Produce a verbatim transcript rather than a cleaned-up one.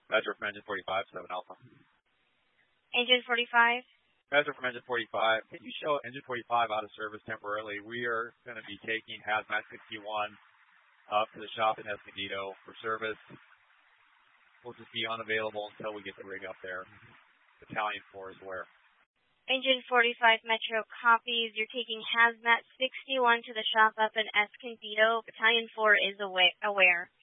Metro from Engine forty-five, seven Alpha. Engine forty-five. Metro from Engine forty-five. Can you show Engine forty-five out of service temporarily? We are going to be taking Hazmat sixty-one up to the shop in Escondido for service. We'll just be unavailable until we get the rig up there. Battalion four is aware. Engine forty-five Metro copies. You're taking Hazmat sixty-one to the shop up in Escondido. Battalion four is aware.